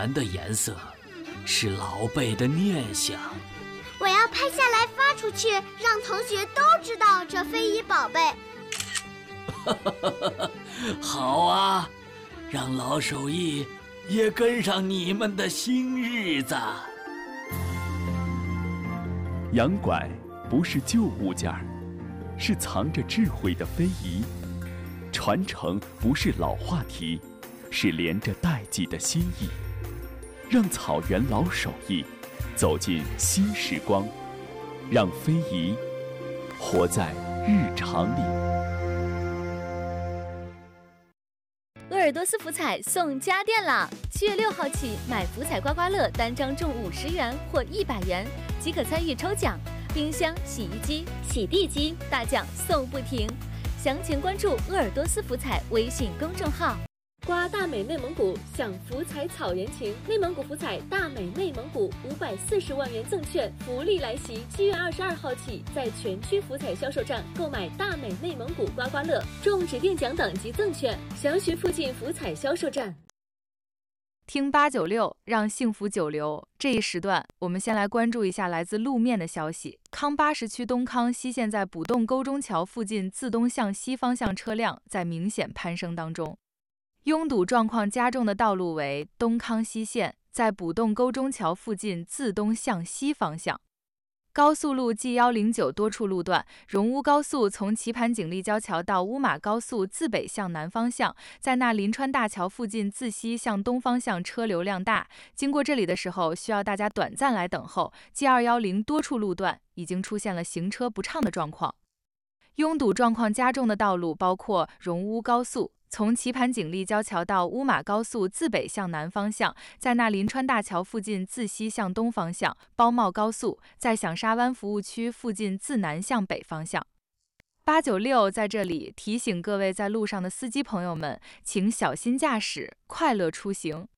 蓝的颜色，是老辈的念想。 我要拍下来发出去，让同学都知道这非遗宝贝。 好啊，让老手艺也跟上你们的新日子。 洋拐不是旧物件儿，是藏着智慧的非遗；传承不是老话题，是连着代际的心意。让草原老手艺走进新时光，让非遗活在日常里。 鄂尔多斯福彩送家电啦！7月6号起，买福彩刮刮乐单张中50元或100元，即可参与抽奖。冰箱、洗衣机、洗地机大奖送不停。详情关注鄂尔多斯福彩微信公众号。 刮大美内蒙古，享福彩草原情。内蒙古福彩大美内蒙古540万元赠券福利来袭！7月22号起，在全区福彩销售站购买大美内蒙古刮刮乐，中指定奖等及赠券。详询附近福彩销售站。 听896，让幸福久留。这一时段，我们先来关注一下来自路面的消息。康巴什区东康西线在补洞沟中桥附近自东向西方向车辆在明显攀升当中。拥堵状况加重的道路为东康西线在补洞沟中桥附近自东向西方向。高速路 G109 多处路段，荣乌高速从棋盘锦立交桥到乌马高速自北向南方向，在那临川大桥附近自西向东方向车流量大，经过这里的时候需要大家短暂来等候。G210 多处路段已经出现了行车不畅的状况。拥堵状况加重的道路包括荣乌高速从棋盘锦立交桥到乌马高速自北向南方向，在那临川大桥附近自西向东方向；包茂高速在响沙湾服务区附近自南向北方向。896在这里提醒各位在路上的司机朋友们，请小心驾驶，快乐出行。